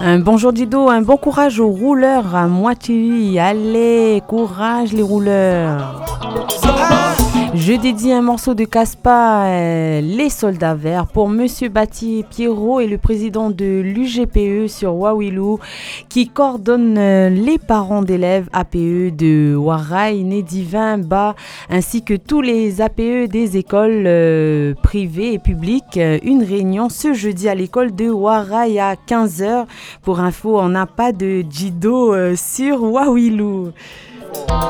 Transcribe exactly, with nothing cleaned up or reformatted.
Un bonjour Dido, un bon courage aux rouleurs à moitié. Allez, courage les rouleurs. Je dédie un morceau de Caspa, euh, Les Soldats Verts, pour Monsieur Bati Pierrot et le président de l'U G P E sur Wawilou, qui coordonne euh, les parents d'élèves A P E de Waray, Nédivin, Bas, ainsi que tous les A P E des écoles euh, privées et publiques. Une réunion ce jeudi à l'école de Waray à quinze heures. Pour info, on n'a pas de Jido euh, sur Wawilou.